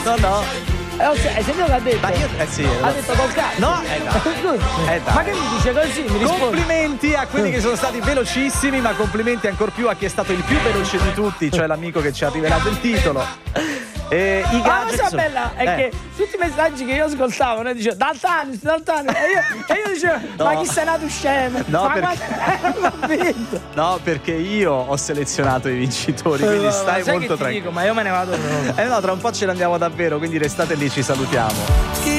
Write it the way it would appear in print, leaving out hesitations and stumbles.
No. Hai sentito che ha detto? Ma io, sì. Ha detto col cazzo. No, dai. Ma che mi dice così? Mi risponde. Complimenti a quelli che sono stati velocissimi, ma complimenti ancor più a chi è stato il più veloce di tutti, cioè l'amico che ci ha rivelato il titolo. I gadget. La cosa bella è che tutti i messaggi che io ascoltavo, noi dicevano Daltanis, e io dicevo, ma chi sei nato scemo? No, ma perché... No, perché io ho selezionato i vincitori, quindi stai molto tranquillo. Ma io me ne vado proprio. No, tra un po' ce ne andiamo davvero, quindi restate lì, ci salutiamo.